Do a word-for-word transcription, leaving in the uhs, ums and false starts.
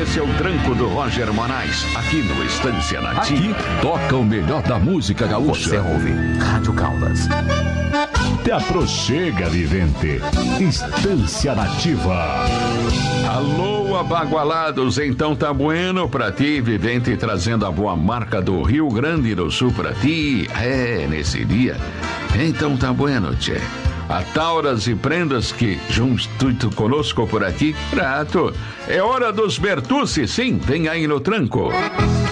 Esse é o tranco do Roger Moraes, aqui no Estância Nativa. Aqui toca o melhor da música gaúcha. Você ouve Rádio Caldas. Te aproxega, vivente. Estância Nativa. Alô, abagualados, então tá bueno pra ti, vivente, trazendo a boa marca do Rio Grande do Sul pra ti. É, nesse dia. Então tá bueno, tchê. A Tauras e Prendas que junto conosco por aqui, prato. É hora dos Bertucci, sim, vem aí no tranco.